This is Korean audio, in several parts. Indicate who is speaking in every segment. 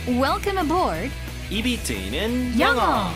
Speaker 1: Welcome aboard.
Speaker 2: 입이 트이는
Speaker 1: 영어.
Speaker 2: 영어.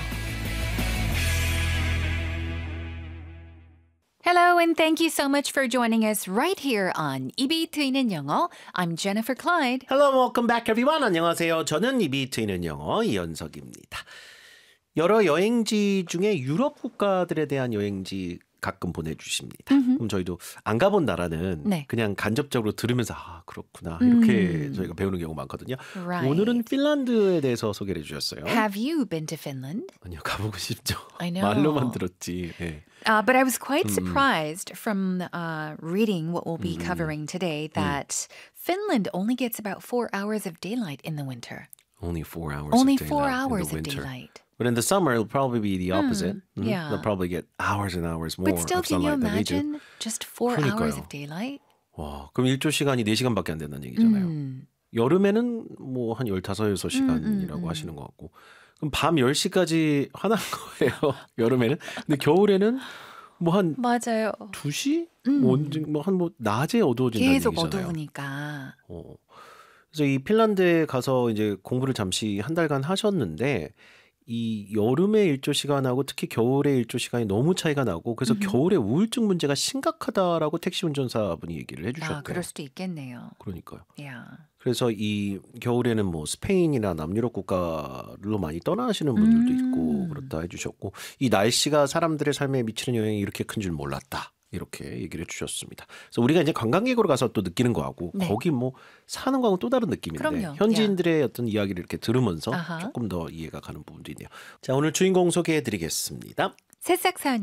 Speaker 1: Hello and thank you so much for joining us right here on 입이 트이는 영어. I'm Jennifer Clyde.
Speaker 2: Hello, welcome back everyone. 안녕하세요. 저는 입이 트이는 영어 이현석입니다. 여러 여행지 중에 유럽 국가들에 대한 여행지 가끔 보내주십니다. 그럼 저희도 안 가본 나라는
Speaker 1: 네.
Speaker 2: 그냥 간접적으로 들으면서 아 그렇구나 이렇게 저희가 배우는 경우가 많거든요.
Speaker 1: Right.
Speaker 2: 오늘은 핀란드에 대해서 소개를 해주셨어요.
Speaker 1: Have you been to Finland?
Speaker 2: 아니요, 가보고 싶죠.
Speaker 1: I know.
Speaker 2: 말로만 들었지. 예.
Speaker 1: But I was quite surprised from reading what we'll be covering today that Finland only gets about 4 hours of daylight in the winter.
Speaker 2: Only 4 hours
Speaker 1: Only
Speaker 2: of
Speaker 1: 4
Speaker 2: daylight
Speaker 1: hours
Speaker 2: in the
Speaker 1: of
Speaker 2: winter.
Speaker 1: daylight.
Speaker 2: But in the summer, it'll probably be the opposite.
Speaker 1: yeah.
Speaker 2: They'll probably get hours and hours more
Speaker 1: But still,
Speaker 2: of
Speaker 1: can you
Speaker 2: sunlight than we do.
Speaker 1: imagine just 4 hours
Speaker 2: 그러니까요.
Speaker 1: of daylight?
Speaker 2: 와, 그럼 일조 시간이 4시간밖에 안 된다는 얘기잖아요. 여름에는 뭐 한 15, 6시간이라고 하시는 것 같고. 그럼 밤 10시까지 화난 거예요. 여름에는. 근데 겨울에는 뭐 한
Speaker 1: 맞아요.
Speaker 2: 2시? 뭐 낮에 어두워진다는
Speaker 1: 계속
Speaker 2: 얘기잖아요.
Speaker 1: 어두우니까.
Speaker 2: 그래서 이 핀란드에 가서 이제 공부를 잠시 한 달간 하셨는데 이 여름의 일조 시간하고 특히 겨울의 일조 시간이 너무 차이가 나고 그래서 겨울에 우울증 문제가 심각하다라고 택시 운전사분이 얘기를 해주셨대요.
Speaker 1: 그럴 수도 있겠네요.
Speaker 2: 그러니까요.
Speaker 1: Yeah.
Speaker 2: 그래서 이 겨울에는 뭐 스페인이나 남유럽 국가로 많이 떠나시는 분들도 있고 그렇다 해주셨고 이 날씨가 사람들의 삶에 미치는 영향이 이렇게 큰 줄 몰랐다. 이렇게 얘기를 해주셨습니다. 그래서 우리가 이제 관광객으로 가서 또 느끼는 거하고
Speaker 1: 네.
Speaker 2: 거기 뭐 사는 거하고 또 다른 느낌인데
Speaker 1: 그럼요.
Speaker 2: 현지인들의 어떤 이야기를 이렇게 들으면서
Speaker 1: 아하.
Speaker 2: 조금 더 이해가 가는 부분도 있네요. 자, 오늘 주인공 소개해드리겠습니다.
Speaker 1: 새싹 사연